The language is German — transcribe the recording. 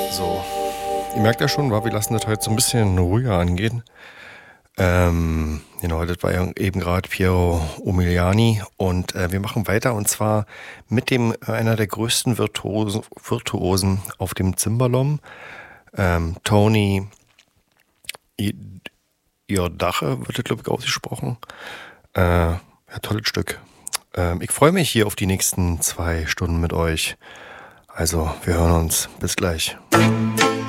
So, ihr merkt ja schon, wir lassen das heute so ein bisschen ruhiger angehen. Genau, das war ja eben gerade Piero Umiliani und wir machen weiter und zwar mit dem einer der größten Virtuosen auf dem Cimbalom, Tony I- Iordache wird das, glaube ich, ausgesprochen. Ja, tolles Stück. Ich freue mich hier auf die nächsten 2 Stunden mit euch. Also, wir hören uns. Bis gleich.